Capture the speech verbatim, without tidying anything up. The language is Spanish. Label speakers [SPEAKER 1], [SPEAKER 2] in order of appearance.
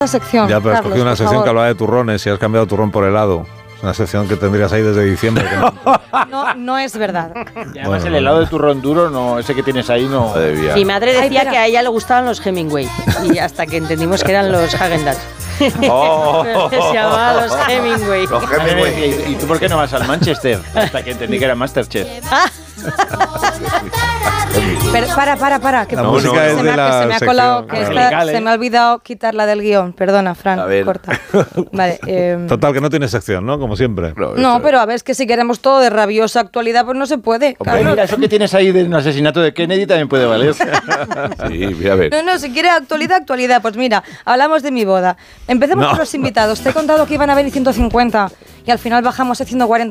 [SPEAKER 1] La sección.
[SPEAKER 2] Ya, pero has
[SPEAKER 1] Carlos,
[SPEAKER 2] cogido una
[SPEAKER 1] por
[SPEAKER 2] sección
[SPEAKER 1] favor.
[SPEAKER 2] que hablaba de turrones y has cambiado turrón por helado. Es una sección que tendrías ahí desde diciembre. Que no.
[SPEAKER 1] No, no es verdad.
[SPEAKER 3] Y además
[SPEAKER 2] Bueno,
[SPEAKER 3] el helado de turrón duro, no, ese que tienes ahí, no.
[SPEAKER 4] Madre mía.
[SPEAKER 5] Mi madre
[SPEAKER 1] Ay,
[SPEAKER 5] decía
[SPEAKER 1] espera.
[SPEAKER 5] que a ella le gustaban los Hemingway. Y hasta que entendimos que eran los Häagen-Dazs.
[SPEAKER 4] Oh.
[SPEAKER 5] Se llamaban los Hemingway.
[SPEAKER 4] Los
[SPEAKER 3] Madre mía,
[SPEAKER 4] Hemingway.
[SPEAKER 3] ¿Y, ¿Y tú por qué no vas al Manchester? Hasta que entendí que era Masterchef.
[SPEAKER 1] Pero para, para, para. Que
[SPEAKER 2] La
[SPEAKER 4] No,
[SPEAKER 2] música
[SPEAKER 4] no,
[SPEAKER 2] es
[SPEAKER 1] se,
[SPEAKER 2] de
[SPEAKER 1] me ha,
[SPEAKER 2] la
[SPEAKER 1] que se me ha colado,
[SPEAKER 2] sección.
[SPEAKER 1] que
[SPEAKER 3] Angelical,
[SPEAKER 1] esta-
[SPEAKER 3] ¿eh?
[SPEAKER 1] se me ha olvidado quitarla del guión. Perdona, Fran,
[SPEAKER 4] A ver.
[SPEAKER 1] corta. Vale. Eh,
[SPEAKER 2] Total, que no tiene sección, ¿no? Como siempre.
[SPEAKER 4] No,
[SPEAKER 1] no,
[SPEAKER 4] esto-
[SPEAKER 1] pero a ver, es que si queremos todo de rabiosa actualidad, pues no se puede.
[SPEAKER 3] Hombre,
[SPEAKER 1] Carlos.
[SPEAKER 3] mira, eso que tienes ahí de un asesinato de Kennedy también puede valer.
[SPEAKER 4] Sí, mira, a ver.
[SPEAKER 1] No, no, si quiere actualidad, actualidad. Pues mira, hablamos de mi boda. Empecemos
[SPEAKER 2] No.
[SPEAKER 1] con los invitados. Te he contado que iban a venir ciento cincuenta y al final bajamos a ciento cuarenta.